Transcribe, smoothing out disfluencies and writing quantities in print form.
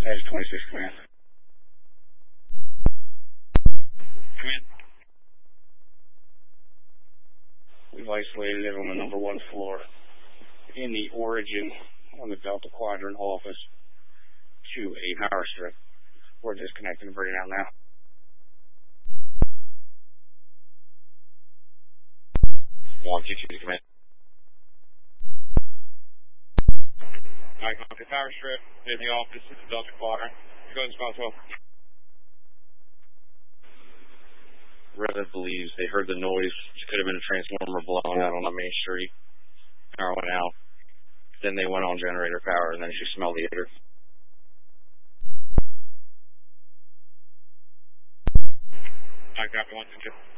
Edge 26 command. Come in. We've isolated it on the number 1 floor in the origin on the Delta Quadrant office to a power strip. We're disconnecting and bringing it out now. One, two, two, come in. Alright, copy. Power strip in the office at the Delta Quadrant. Go ahead and spot 12. Rev believes they heard the noise. It could have been a transformer blown out on the main street. Power went out. Then they went on generator power, and then she smelled the odor. Alright, copy. 1, 2, 2.